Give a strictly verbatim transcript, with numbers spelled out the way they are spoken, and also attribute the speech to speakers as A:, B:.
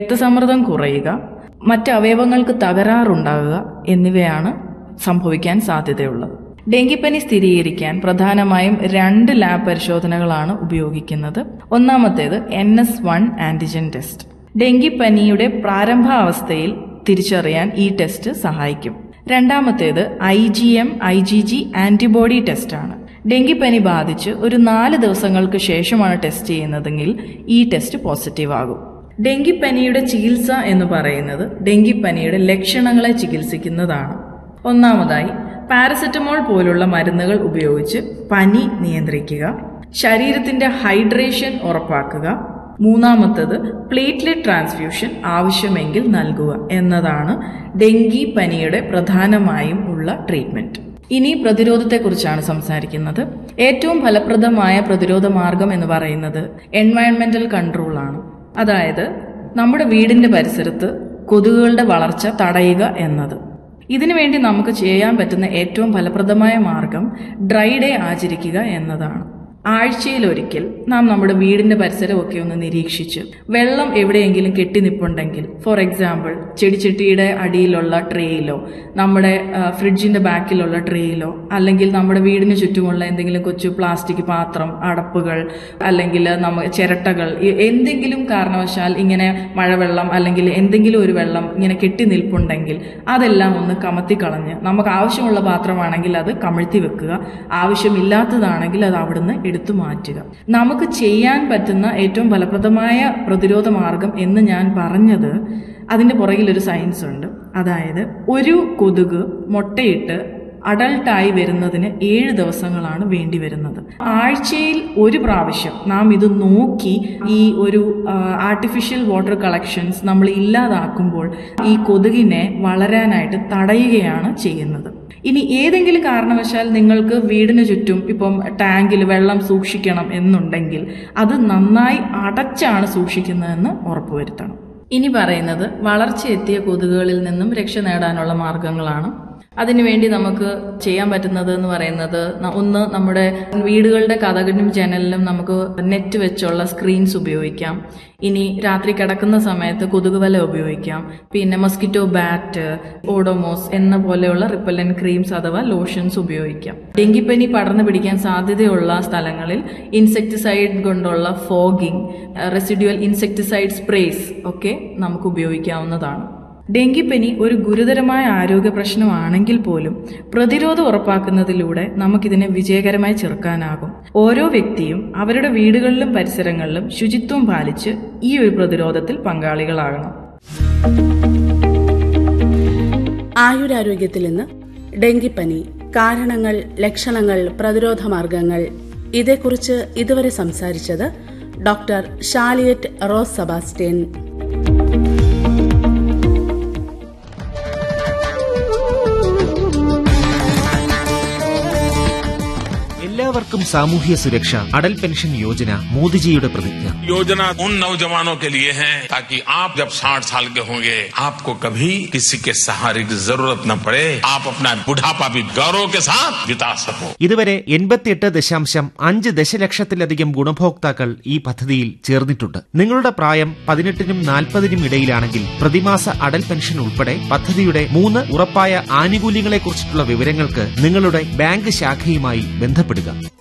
A: രക്തസമ്മർദ്ദം കുറയുക, മറ്റ് അവയവങ്ങൾക്ക് തകരാറുണ്ടാകുക എന്നിവയാണ് സംഭവിക്കാൻ സാധ്യതയുള്ളത്. ഡെങ്കിപ്പനി സ്ഥിരീകരിക്കാൻ പ്രധാനമായും രണ്ട് ലാബ് പരിശോധനകളാണ് ഉപയോഗിക്കുന്നത്. ഒന്നാമത്തേത് N S one antigen test. ഡെങ്കിപ്പനിയുടെ പ്രാരംഭാവസ്ഥയിൽ തിരിച്ചറിയാൻ ഈ ടെസ്റ്റ് സഹായിക്കും. രണ്ടാമത്തേത് I G M I G G antibody ടെസ്റ്റാണ്. ഡെങ്കിപ്പനി ബാധിച്ച് ഒരു നാല് ദിവസങ്ങൾക്ക് ശേഷമാണ് ടെസ്റ്റ് ചെയ്യുന്നതെങ്കിൽ ഈ ടെസ്റ്റ് പോസിറ്റീവ് ആകും. ഡെങ്കിപ്പനിയുടെ ചികിത്സ എന്ന് പറയുന്നത് ഡെങ്കിപ്പനിയുടെ ലക്ഷണങ്ങളെ ചികിത്സിക്കുന്നതാണ്. ഒന്നാമതായി പാരസെറ്റമോൾ പോലുള്ള മരുന്നുകൾ ഉപയോഗിച്ച് പനി നിയന്ത്രിക്കുക, ശരീരത്തിന്റെ ഹൈഡ്രേഷൻ ഉറപ്പാക്കുക. മൂന്നാമത്തത് പ്ലേറ്റ്ലെറ്റ് ട്രാൻസ്ഫ്യൂഷൻ ആവശ്യമെങ്കിൽ നൽകുക എന്നതാണ് ഡെങ്കി പനിയുടെ പ്രധാനമായും ഉള്ള ട്രീറ്റ്മെന്റ്. ഇനി പ്രതിരോധത്തെക്കുറിച്ചാണ് സംസാരിക്കുന്നത്. ഏറ്റവും ഫലപ്രദമായ പ്രതിരോധ മാർഗം എന്ന് പറയുന്നത് എൻവയൺമെന്റൽ കൺട്രോൾ ആണ്. അതായത് നമ്മുടെ വീടിന്റെ പരിസരത്ത് കൊതുകുകളുടെ വളർച്ച തടയുക എന്നത്. ഇതിനുവേണ്ടി നമുക്ക് ചെയ്യാൻ പറ്റുന്ന ഏറ്റവും ഫലപ്രദമായ മാർഗം ഡ്രൈ ഡേ ആചരിക്കുക എന്നതാണ്. ആഴ്ചയിലൊരിക്കൽ നാം നമ്മുടെ വീടിന്റെ പരിസരമൊക്കെ ഒന്ന് നിരീക്ഷിച്ച് വെള്ളം എവിടെയെങ്കിലും കെട്ടിനിപ്പുണ്ടെങ്കിൽ, ഫോർ എക്സാമ്പിൾ ചെടിച്ചട്ടിയുടെ അടിയിലുള്ള ട്രേയിലോ നമ്മുടെ ഫ്രിഡ്ജിന്റെ ബാക്കിലുള്ള ട്രേയിലോ അല്ലെങ്കിൽ നമ്മുടെ വീടിന് ചുറ്റുമുള്ള എന്തെങ്കിലും കൊച്ചു പ്ലാസ്റ്റിക് പാത്രം, അടപ്പുകൾ അല്ലെങ്കിൽ നമ്മ ചിരട്ടകൾ, എന്തെങ്കിലും കാരണവശാൽ ഇങ്ങനെ മഴവെള്ളം അല്ലെങ്കിൽ എന്തെങ്കിലും ഒരു വെള്ളം ഇങ്ങനെ കെട്ടി നിൽപ്പുണ്ടെങ്കിൽ അതെല്ലാം ഒന്ന് കമത്തിക്കളഞ്ഞ്, നമുക്ക് ആവശ്യമുള്ള പാത്രമാണെങ്കിൽ അത് കമഴ്ത്തി വെക്കുക, ആവശ്യമില്ലാത്തതാണെങ്കിൽ അത് അവിടുന്ന് എടുത്തു മാറ്റുക. നമുക്ക് ചെയ്യാൻ പറ്റുന്ന ഏറ്റവും ഫലപ്രദമായ പ്രതിരോധ മാർഗം എന്ന് ഞാൻ പറഞ്ഞത് അതിന്റെ പുറകിൽ ഒരു സയൻസ് ഉണ്ട്. അതായത് ഒരു കൊതുക് മുട്ടയിട്ട് അഡൾട്ടായി വരുന്നതിന് ഏഴ് ദിവസങ്ങളാണ് വേണ്ടി വരുന്നത്. ആഴ്ചയിൽ ഒരു പ്രാവശ്യം നാം ഇത് നോക്കി ഈ ഒരു ആർട്ടിഫിഷ്യൽ വാട്ടർ കളക്ഷൻസ് നമ്മൾ ഇല്ലാതാക്കുമ്പോൾ ഈ കൊതുകിനെ വളരാനായിട്ട് തടയുകയാണ് ചെയ്യുന്നത്. ഇനി ഏതെങ്കിലും കാരണവശാൽ നിങ്ങൾക്ക് വീടിന് ചുറ്റും ഇപ്പം ടാങ്കിൽ വെള്ളം സൂക്ഷിക്കണം എന്നുണ്ടെങ്കിൽ അത് നന്നായി അടച്ചാണ് സൂക്ഷിക്കുന്നതെന്ന് ഉറപ്പുവരുത്തണം. ഇനി പറയുന്നത് വളർച്ചയെത്തിയ കൊതുകുകളിൽ നിന്നും രക്ഷ നേടാനുള്ള മാർഗങ്ങളാണ്. അതിനുവേണ്ടി നമുക്ക് ചെയ്യാൻ പറ്റുന്നത് എന്ന് പറയുന്നത്, ഒന്ന് നമ്മുടെ വീടുകളുടെ കതകിനും ജനലിനും നമുക്ക് നെറ്റ് വെച്ചുള്ള സ്ക്രീൻസ് ഉപയോഗിക്കാം. ഇനി രാത്രി കിടക്കുന്ന സമയത്ത് കൊതുകുവല ഉപയോഗിക്കാം. പിന്നെ മസ്കിറ്റോ ബാറ്റ്, ഓഡോമോസ് എന്ന പോലെയുള്ള റിപ്പല്ലന്റ് ക്രീംസ് അഥവാ ലോഷൻസ് ഉപയോഗിക്കാം. ഡെങ്കിപ്പനി പടർന്നു പിടിക്കാൻ സാധ്യതയുള്ള സ്ഥലങ്ങളിൽ ഇൻസെക്ടിസൈഡ് കൊണ്ടുള്ള ഫോഗിംഗ്, റെസിഡ്യുവൽ ഇൻസെക്ടിസൈഡ് സ്പ്രേസ് ഒക്കെ നമുക്ക് ഉപയോഗിക്കാവുന്നതാണ്. ഡെങ്കിപ്പനി ഒരു ഗുരുതരമായ ആരോഗ്യ പ്രശ്നമാണെങ്കിൽ പോലും പ്രതിരോധം ഉറപ്പാക്കുന്നതിലൂടെ നമുക്കിതിനെ വിജയകരമായി ചെറുക്കാനാകും. ഓരോ വ്യക്തിയും അവരുടെ വീടുകളിലും പരിസരങ്ങളിലും ശുചിത്വം പാലിച്ച് ഈ ഒരു പ്രതിരോധത്തിൽ പങ്കാളികളാകണം.
B: ആയുരാരോഗ്യത്തിൽ നിന്ന് ഡെങ്കിപ്പനി, കാരണങ്ങൾ, ലക്ഷണങ്ങൾ, പ്രതിരോധ മാർഗങ്ങൾ, ഇതേക്കുറിച്ച് ഇതുവരെ സംസാരിച്ചത് ഡോക്ടർ ഷാലിയറ്റ് റോസ് സെബാസ്റ്റ്യൻ.
C: എല്ലാവർക്കും സാമൂഹ്യ സുരക്ഷ, അടൽ പെൻഷൻ യോജന മോദിജിയുടെ പ്രതിജ്ഞ.
D: योजना उन नौजवानों के लिए है ताकि आप जब साठ साल के होंगे आपको कभी किसी के सहारे की जरूरत न पड़े, आप अपना बुढ़ापा भी गौरव के साथ बिता सको.
C: ഇതുവരെ എൺപത്തിയെട്ട് ദശാംശം അഞ്ച് ദശലക്ഷത്തിലധികം ഗുണഭോക്താക്കൾ ഈ പദ്ധതിയിൽ ചേർന്നിട്ടുണ്ട്. നിങ്ങളുടെ പ്രായം പതിനെട്ടിനും നാൽപ്പതിനും ഇടയിലാണെങ്കിൽ പ്രതിമാസ അടൽ പെൻഷൻ ഉൾപ്പെടെ പദ്ധതിയുടെ മൂന്ന് ഉറപ്പായ ആനുകൂല്യങ്ങളെക്കുറിച്ചിട്ടുള്ള വിവരങ്ങൾക്ക് നിങ്ങളുടെ ബാങ്ക് ശാഖയുമായി ബന്ധപ്പെടുക.